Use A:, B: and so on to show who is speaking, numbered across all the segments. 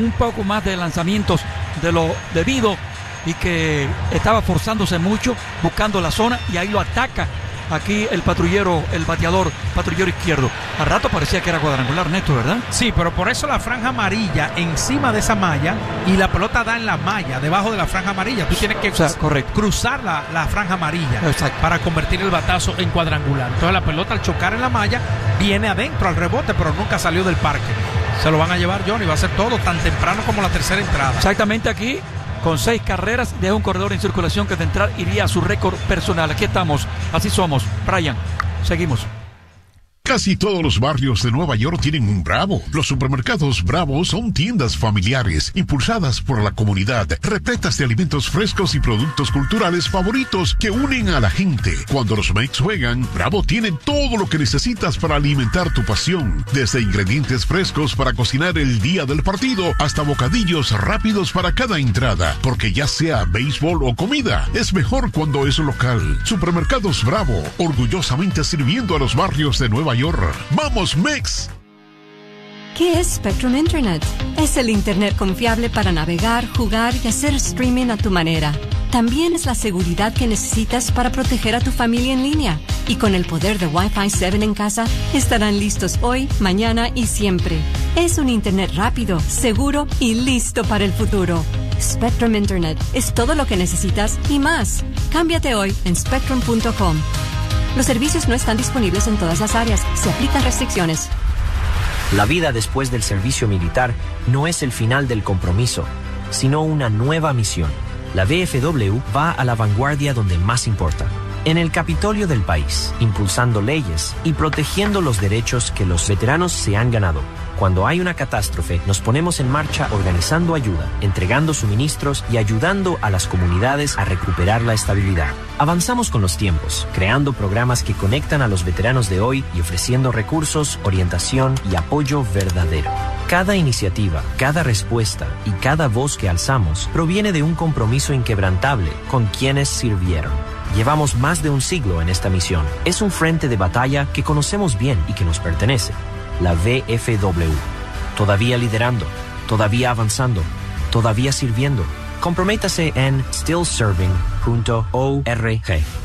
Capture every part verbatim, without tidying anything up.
A: un poco más de lanzamientos de lo debido y que estaba forzándose mucho, buscando la zona, y ahí lo ataca aquí el patrullero, el bateador, patrullero izquierdo. A rato parecía que era cuadrangular, Néstor, ¿verdad?
B: Sí, pero por eso la franja amarilla encima de esa malla y la pelota da en la malla, debajo de la franja amarilla. Tú tienes que
A: o sea, correcto.
B: cruzar la, la franja amarilla.
A: Exacto.
B: Para convertir el batazo en cuadrangular. Entonces la pelota al chocar en la malla viene adentro al rebote, pero nunca salió del parque. Se lo van a llevar, Johnny, va a ser todo tan temprano como la tercera entrada.
A: Exactamente, aquí con seis carreras, deja un corredor en circulación que de entrar iría a su récord personal. Aquí estamos, así somos. Brian, seguimos.
C: Casi todos los barrios de Nueva York tienen un Bravo. Los supermercados Bravo son tiendas familiares, impulsadas por la comunidad, repletas de alimentos frescos y productos culturales favoritos que unen a la gente. Cuando los Mex juegan, Bravo tiene todo lo que necesitas para alimentar tu pasión. Desde ingredientes frescos para cocinar el día del partido, hasta bocadillos rápidos para cada entrada. Porque ya sea béisbol o comida, es mejor cuando es local. Supermercados Bravo, orgullosamente sirviendo a los barrios de Nueva York. ¡Vamos, Mex!
D: ¿Qué es Spectrum Internet? Es el Internet confiable para navegar, jugar y hacer streaming a tu manera. También es la seguridad que necesitas para proteger a tu familia en línea. Y con el poder de Wi-Fi siete en casa, estarán listos hoy, mañana y siempre. Es un Internet rápido, seguro y listo para el futuro. Spectrum Internet es todo lo que necesitas y más. Cámbiate hoy en spectrum punto com. Los servicios no están disponibles en todas las áreas. Se aplican restricciones.
E: La vida después del servicio militar no es el final del compromiso, sino una nueva misión. La V F W va a la vanguardia donde más importa. En el Capitolio del país, impulsando leyes y protegiendo los derechos que los veteranos se han ganado. Cuando hay una catástrofe, nos ponemos en marcha organizando ayuda, entregando suministros y ayudando a las comunidades a recuperar la estabilidad. Avanzamos con los tiempos, creando programas que conectan a los veteranos de hoy y ofreciendo recursos, orientación y apoyo verdadero. Cada iniciativa, cada respuesta y cada voz que alzamos proviene de un compromiso inquebrantable con quienes sirvieron. Llevamos más de un siglo en esta misión. Es un frente de batalla que conocemos bien y que nos pertenece. La V F W. Todavía liderando, todavía avanzando, todavía sirviendo. Comprométase en still serving punto org.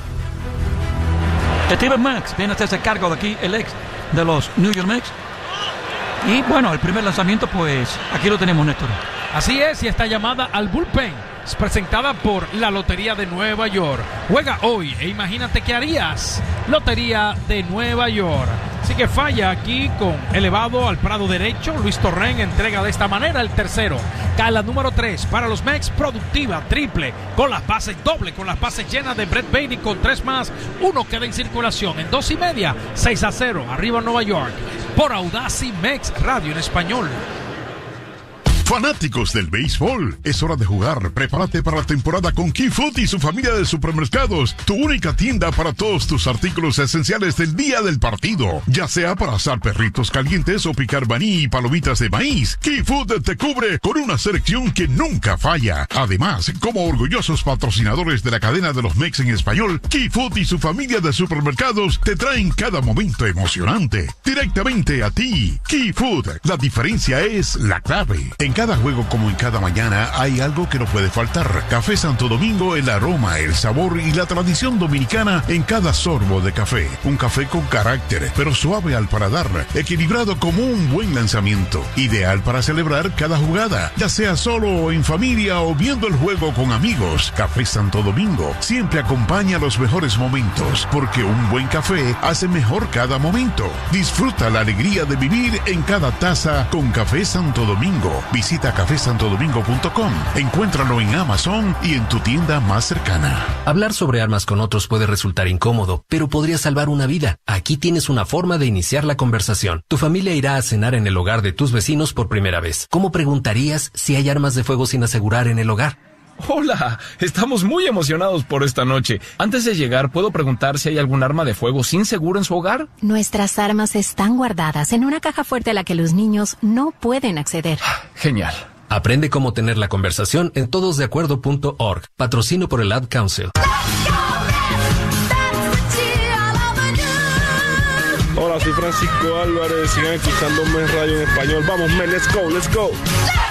A: Steven Max viene a hacerse cargo de aquí, el ex de los New York Mets. Y bueno, el primer lanzamiento, pues aquí lo tenemos, Néstor.
B: Así es, y esta llamada al bullpen es presentada por la Lotería de Nueva York. Juega hoy e imagínate qué harías. Lotería de Nueva York. Así que falla aquí con elevado al prado derecho. Luis Torrén entrega de esta manera el tercero. Cae la número tres para los Mets, productiva, triple, con las bases doble, con las bases llenas de Brett Baty con tres más. Uno queda en circulación en dos y media, seis a cero, arriba Nueva York. Por Audacy Mex Radio en español.
C: Fanáticos del béisbol, es hora de jugar. Prepárate para la temporada con Key Food y su familia de supermercados, tu única tienda para todos tus artículos esenciales del día del partido, ya sea para asar perritos calientes o picar maní y palomitas de maíz. Key Food te cubre con una selección que nunca falla. Además, como orgullosos patrocinadores de la cadena de los Mex en español, Key Food y su familia de supermercados te traen cada momento emocionante directamente a ti. Key Food, la diferencia es la clave. En cada juego como en cada mañana hay algo que no puede faltar. Café Santo Domingo, el aroma, el sabor y la tradición dominicana en cada sorbo de café. Un café con carácter, pero suave al paladar, equilibrado como un buen lanzamiento. Ideal para celebrar cada jugada, ya sea solo o en familia o viendo el juego con amigos. Café Santo Domingo siempre acompaña los mejores momentos, porque un buen café hace mejor cada momento. Disfruta la alegría de vivir en cada taza con Café Santo Domingo. Visita café santo domingo punto com. Encuéntralo en Amazon y en tu tienda más cercana.
F: Hablar sobre armas con otros puede resultar incómodo, pero podría salvar una vida. Aquí tienes una forma de iniciar la conversación. Tu familia irá a cenar en el hogar de tus vecinos por primera vez. ¿Cómo preguntarías si hay armas de fuego sin asegurar en el hogar?
G: Hola, estamos muy emocionados por esta noche. Antes de llegar, ¿puedo preguntar si hay algún arma de fuego sin seguro en su hogar?
H: Nuestras armas están guardadas en una caja fuerte a la que los niños no pueden acceder.
G: Genial.
F: Aprende cómo tener la conversación en todos de acuerdo punto org. Patrocino por el Ad Council.
I: Hola, soy Francisco Álvarez. Sigan escuchando Mes Radio en español. Vamos, men, let's go, let's go.